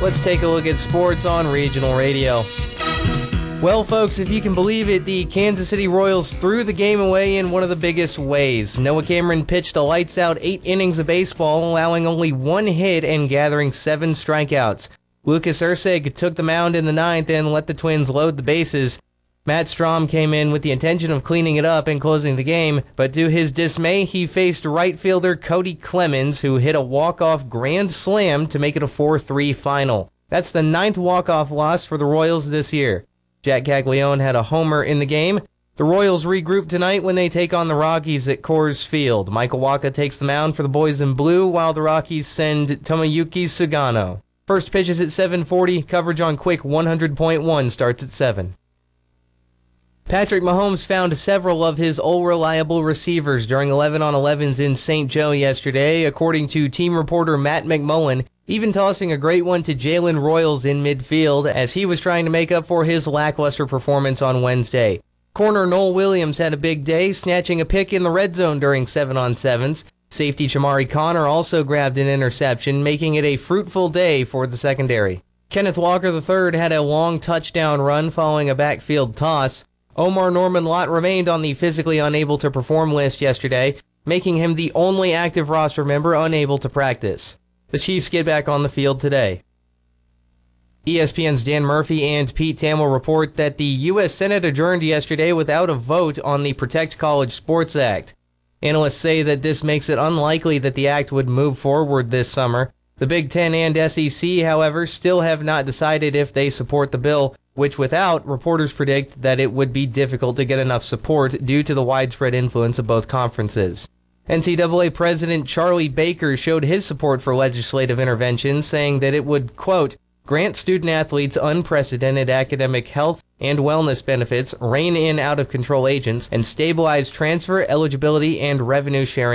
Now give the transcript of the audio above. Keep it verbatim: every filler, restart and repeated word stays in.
let's take a look at sports on regional radio. Well, folks, if you can believe it, the Kansas City Royals threw the game away in one of the biggest ways. Noah Cameron pitched a lights-out eight innings of baseball, allowing only one hit and gathering seven strikeouts. Lucas Ursig took the mound in the ninth and let the Twins load the bases. Matt Strom came in with the intention of cleaning it up and closing the game, but to his dismay, he faced right fielder Cody Clemens, who hit a walk-off grand slam to make it a four three final. That's the ninth walk-off loss for the Royals this year. Jack Caglione had a homer in the game. The Royals regroup tonight when they take on the Rockies at Coors Field. Michael Wacha takes the mound for the boys in blue, while the Rockies send Tomoyuki Sugano. First pitch is at seven forty. Coverage on Quick one hundred point one starts at seven. Patrick Mahomes found several of his old reliable receivers during eleven on elevens in Saint Joe yesterday, according to team reporter Matt McMullen, even tossing a great one to Jalen Royals in midfield as he was trying to make up for his lackluster performance on Wednesday. Corner Noel Williams had a big day, snatching a pick in the red zone during seven on sevens. Safety Chamari Connor also grabbed an interception, making it a fruitful day for the secondary. Kenneth Walker the third had a long touchdown run following a backfield toss. Omar Norman-Lott remained on the physically unable to perform list yesterday, making him the only active roster member unable to practice. The Chiefs get back on the field today. E S P N's Dan Murphy and Pete Thamel report that the U S Senate adjourned yesterday without a vote on the Protect College Sports Act. Analysts say that this makes it unlikely that the act would move forward this summer. The Big Ten and S E C, however, still have not decided if they support the bill, which without, reporters predict that it would be difficult to get enough support due to the widespread influence of both conferences. N C double A President Charlie Baker showed his support for legislative intervention, saying that it would, quote, grant student-athletes unprecedented academic health and wellness benefits, rein in out-of-control agents, and stabilize transfer eligibility and revenue sharing